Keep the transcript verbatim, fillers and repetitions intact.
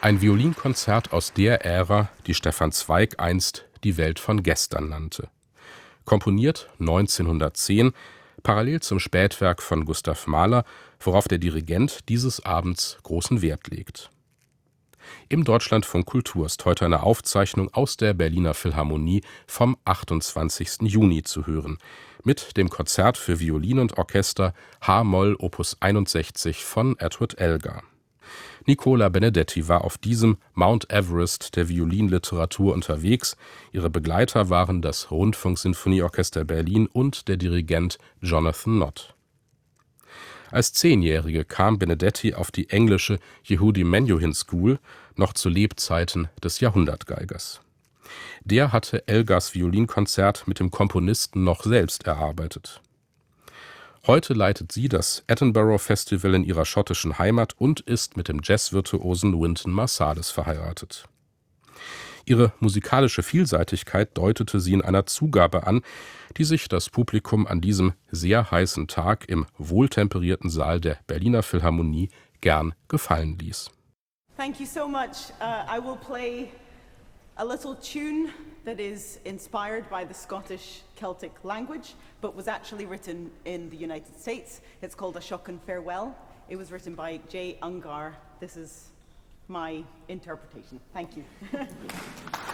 Ein Violinkonzert aus der Ära, die Stefan Zweig einst die Welt von gestern nannte. Komponiert neunzehnhundertzehn, parallel zum Spätwerk von Gustav Mahler, worauf der Dirigent dieses Abends großen Wert legt. Im Deutschlandfunk Kultur ist heute eine Aufzeichnung aus der Berliner Philharmonie vom achtundzwanzigsten Juni zu hören, mit dem Konzert für Violin und Orchester h-Moll Opus einundsechzig von Edward Elgar. Nicola Benedetti war auf diesem Mount Everest der Violinliteratur unterwegs. Ihre Begleiter waren das Rundfunksinfonieorchester Berlin und der Dirigent Jonathan Nott. Als Zehnjährige kam Benedetti auf die englische Yehudi Menuhin School, noch zu Lebzeiten des Jahrhundertgeigers. Der hatte Elgars Violinkonzert mit dem Komponisten noch selbst erarbeitet. Heute leitet sie das Edinburgh Festival in ihrer schottischen Heimat und ist mit dem Jazzvirtuosen Wynton Marsalis verheiratet. Ihre musikalische Vielseitigkeit deutete sie in einer Zugabe an, die sich das Publikum an diesem sehr heißen Tag im wohltemperierten Saal der Berliner Philharmonie gern gefallen ließ. Thank you so much. Uh, I will play a little tune that is inspired by the Scottish Celtic language, but was actually written in the United States. It's called A Shock and Farewell. It was written by Jay Ungar. This is my interpretation. Thank you.